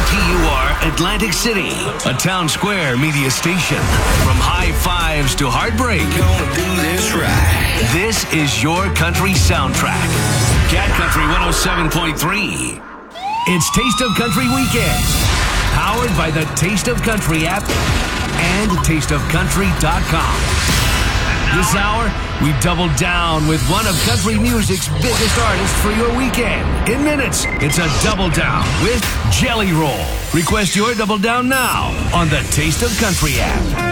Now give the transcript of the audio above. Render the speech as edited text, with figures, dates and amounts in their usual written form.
WTUR Atlantic City, a Town Square media station. From high fives to heartbreak. Gonna do this right. This is your country soundtrack. Cat Country 107.3. It's Taste of Country Weekend. Powered by the Taste of Country app and tasteofcountry.com. This hour, we double down with one of country music's biggest artists for your weekend. In minutes, it's a double down with Jelly Roll. Request your double down now on the Taste of Country app.